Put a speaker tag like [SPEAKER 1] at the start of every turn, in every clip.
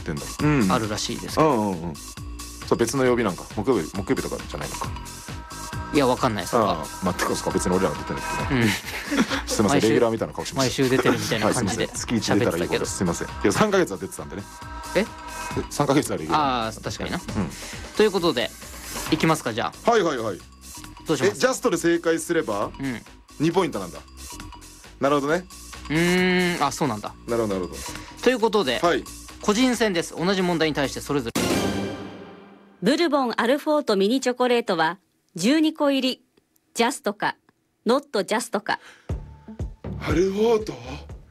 [SPEAKER 1] ってんだ。
[SPEAKER 2] あるらしいですけど、
[SPEAKER 1] そう別の曜日なんか木曜日とかじゃないのか。
[SPEAKER 2] いやわかんないそれは。
[SPEAKER 1] まあてか別に俺らが出てないけどね。すいませんレギュラーみたいな顔してました。
[SPEAKER 2] 毎週出てるみたいな感じで
[SPEAKER 1] 月1出たらいいけどすいません。いや3ヶ月は出てたんでね。3ヶ月はレギュラー。
[SPEAKER 2] ああ確かにな。ということでいきますかじゃあ。
[SPEAKER 1] はい。どうします？ジャストで正解すれば2ポイントなんだ。なるほどね。
[SPEAKER 2] あそうなんだ。
[SPEAKER 1] なるほど。
[SPEAKER 2] ということで個人戦です。同じ問題に対してそれぞれ。
[SPEAKER 3] ブルボンアルフォートミニチョコレートは12個入りジャストかノットジャストか。
[SPEAKER 1] アルフォート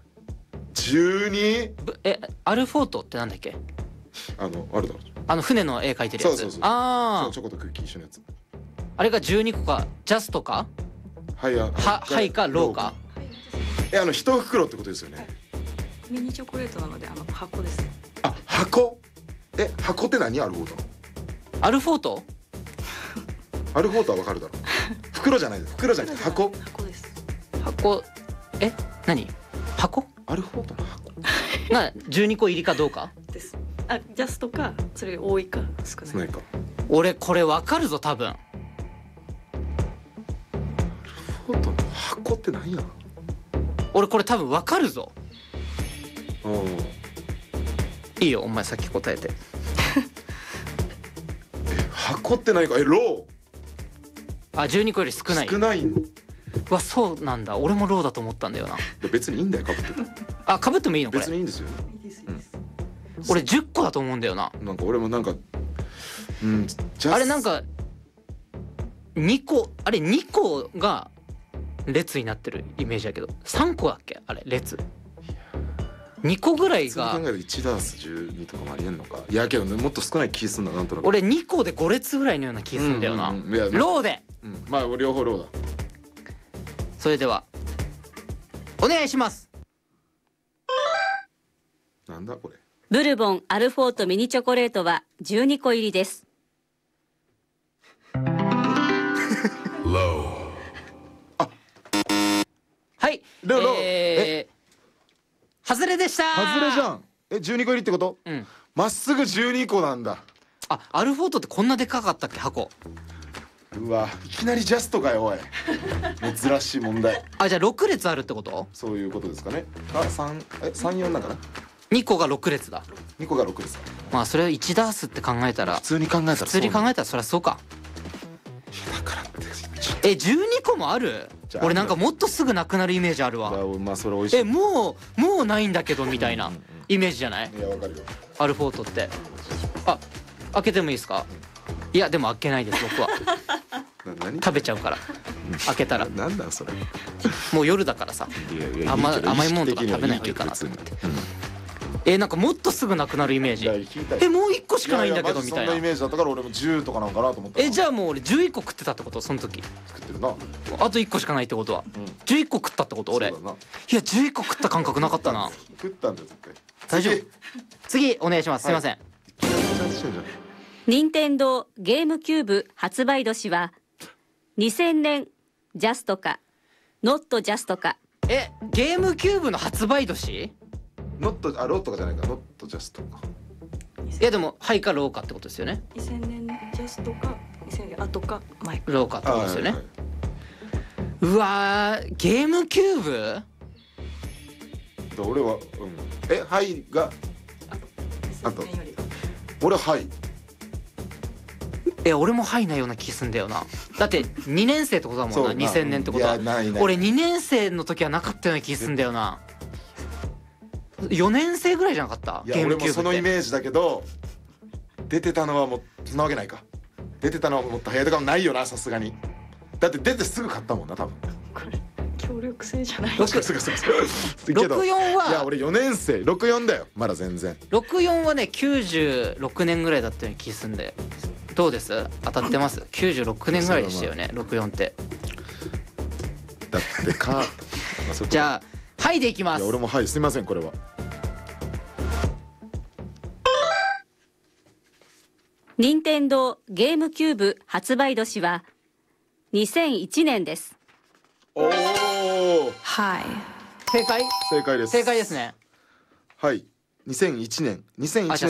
[SPEAKER 1] 12？
[SPEAKER 2] アルフォートってなんだっけ？
[SPEAKER 1] あるだろ。
[SPEAKER 2] 船の絵描いてるやつ。ああ。
[SPEAKER 1] チョコとクッキー一緒のやつ。
[SPEAKER 2] あれが12個かジャストかはいかローか。
[SPEAKER 1] 一袋ってことですよね。
[SPEAKER 4] ミニチョコレートなので箱です。
[SPEAKER 1] あ箱？箱って何？アルフォートの
[SPEAKER 2] アルフォート？
[SPEAKER 1] アルフォートはわかるだろ。袋じゃない袋じゃなくて箱
[SPEAKER 4] です。
[SPEAKER 2] 箱何？箱？
[SPEAKER 1] アルフォートの箱
[SPEAKER 2] が12個入りかどうか
[SPEAKER 4] です。ジャストかそれ多いか少ないか。
[SPEAKER 2] 俺これわかるぞ多分。
[SPEAKER 1] アルフォートの箱って何や？
[SPEAKER 2] 俺これ多分わかるぞ。いいよお前先答えて。
[SPEAKER 1] 箱って何か？ロ
[SPEAKER 2] ー12個より少ない。
[SPEAKER 1] 少ないの？
[SPEAKER 2] わそうなんだ。俺もローだと思ったんだよな。
[SPEAKER 1] 別にいいんだよかぶってた。
[SPEAKER 2] かぶってもいいのこれ？
[SPEAKER 1] 別にいいんですよ。
[SPEAKER 2] 俺10個だと思うんだよな。
[SPEAKER 1] なんか俺もなんか
[SPEAKER 2] あれなんか2個が列になってるイメージだけど3個だっけあれ列2個ぐらいが。
[SPEAKER 1] そう考えると1ダース12とかもありえんのか。いやけどねもっと少ない気すんだなんとなく。
[SPEAKER 2] 俺2個で5列ぐらいのような気すんだよな。ローで。
[SPEAKER 1] まあ両方ローだ。
[SPEAKER 2] それではお願いします。
[SPEAKER 1] なんだこれ。
[SPEAKER 3] ブルボンアルフォートミニチョコレートは12個入りです。
[SPEAKER 2] はい外れでした。
[SPEAKER 1] 外れじゃん。12個入りってこと？まっすぐ12個なんだ。
[SPEAKER 2] アルフォートってこんなでかかったっけ箱。
[SPEAKER 1] うわいきなりジャストかよおい。珍しい問題。
[SPEAKER 2] じゃあ6列あるってこと？
[SPEAKER 1] そういうことですかね。34だから
[SPEAKER 2] 2個が6列だ。
[SPEAKER 1] 2個が6列だ。
[SPEAKER 2] まあそれを1ダースって考えたら
[SPEAKER 1] 普通に考えたら
[SPEAKER 2] そりゃそうか。
[SPEAKER 1] だからって
[SPEAKER 2] 12個もある？俺なんかもっとすぐなくなるイメージあるわ。
[SPEAKER 1] まあそれ美味しい。
[SPEAKER 2] もうないんだけどみたいなイメージじゃない？
[SPEAKER 1] いやわかるよ。
[SPEAKER 2] アルフォートって開けてもいいですか？いやでも開けないです僕は。食べちゃうから開けたら。
[SPEAKER 1] なんだそれ。
[SPEAKER 2] もう夜だからさ甘いものとか食べない方がいいかなと思って。なんかもっとすぐなくなるイメージ。もう1個しかないんだけどみたいな。
[SPEAKER 1] そんなイメージだったから俺も10とかなんかなと思った。
[SPEAKER 2] じゃあもう俺11個食ってたってこと？その時
[SPEAKER 1] 食ってるな。
[SPEAKER 2] あと1個しかないってことは11個食ったってこと？俺いや11個食った感覚なかったな。
[SPEAKER 1] 食ったんだよ絶
[SPEAKER 2] 対。大丈夫？次お願いします。すいません。
[SPEAKER 3] 任天堂ゲームキューブ発売年は2000年ジャストかノットジャストか。
[SPEAKER 2] ゲームキューブの発売年？
[SPEAKER 1] ノットローとかじゃないか。ノットジャストか。
[SPEAKER 2] いやでもハイかローかってことですよね。
[SPEAKER 4] 2000年ジャストか2000年後か前か
[SPEAKER 2] ローかってことですよね。うわゲームキューブ？
[SPEAKER 1] 俺はハイがあと俺はハイ。
[SPEAKER 2] 俺もハイなような気すんだよな。だって2年生ってことだもんな。2000年ってことは。俺2年生の時はなかったような気すんだよな。4年生ぐらいじゃなかった？
[SPEAKER 1] いや俺もそのイメージだけど出てたのはもうそんなわけないか。出てたのはもっと早いとかもないよなさすがに。だって出てすぐ買ったもんな多分。
[SPEAKER 4] これ協力性じゃない。
[SPEAKER 2] 64は。
[SPEAKER 1] いや俺4年生64だよまだ全然。
[SPEAKER 2] 64はね96年ぐらいだったような気すんで。どうです？当たってます？ 96 年ぐらいでしたよね64って。
[SPEAKER 1] だってか
[SPEAKER 2] じゃあはいでいきます。
[SPEAKER 1] 俺もはいすいませんこれは。
[SPEAKER 3] 任天堂ゲームキューブ発売年は2001年です。
[SPEAKER 1] おお
[SPEAKER 4] はい
[SPEAKER 2] 正解？
[SPEAKER 1] 正解です。
[SPEAKER 2] 正解ですね。
[SPEAKER 1] はい2001年。2001年